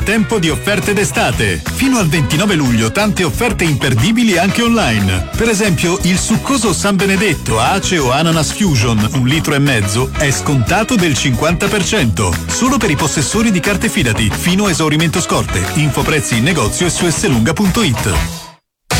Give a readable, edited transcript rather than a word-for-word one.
Tempo di offerte d'estate. Fino al 29 luglio tante offerte imperdibili anche online. Per esempio, il succoso San Benedetto Ace o Ananas Fusion, 1,5 litri, è scontato del 50%. Solo per i possessori di carte Fidati, fino a esaurimento scorte. Info prezzi in negozio e su slunga.it.